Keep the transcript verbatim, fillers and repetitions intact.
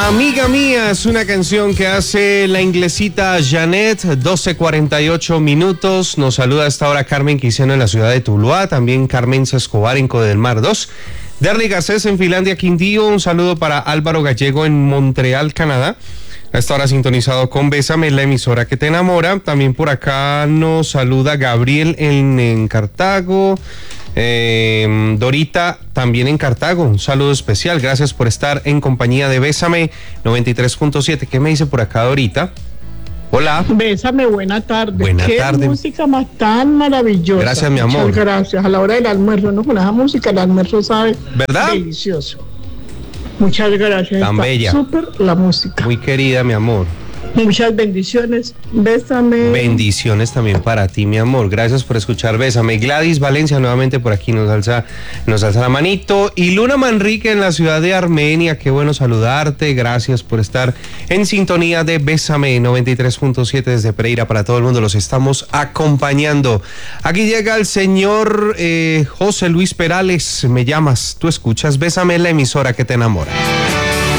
Amiga mía es una canción que hace la inglesita Janet, doce cuarenta y ocho minutos. Nos saluda a esta hora Carmen Quiseno en la ciudad de Tuluá, también Carmen Escobar en Code del Mar dos. Derly Garcés en Finlandia, Quindío. Un saludo para Álvaro Gallego en Montreal, Canadá. A esta hora sintonizado con Bésame, la emisora que te enamora. También por acá nos saluda Gabriel en, en Cartago. Eh, Dorita también en Cartago, un saludo especial, gracias por estar en compañía de Bésame noventa y tres punto siete. ¿Qué me dice por acá Dorita? Hola. Bésame, buena tarde. Buena Qué tarde. música más tan maravillosa. Gracias, mi amor. Muchas gracias. A la hora del almuerzo, ¿no? Con esa música el almuerzo sabe. ¿Verdad? Delicioso. Muchas gracias. Tan Está bella. súper la música. Muy querida, mi amor. Muchas bendiciones. Bésame. Bendiciones también para ti, mi amor. Gracias por escuchar Bésame. Gladys Valencia nuevamente por aquí nos alza, nos alza la manito. Y Luna Manrique en la ciudad de Armenia. Qué bueno saludarte. Gracias por estar en sintonía de Bésame noventa y tres punto siete desde Pereira para todo el mundo. Los estamos acompañando. Aquí llega el señor eh, José Luis Perales. Me llamas, tú escuchas Bésame, la emisora que te enamora.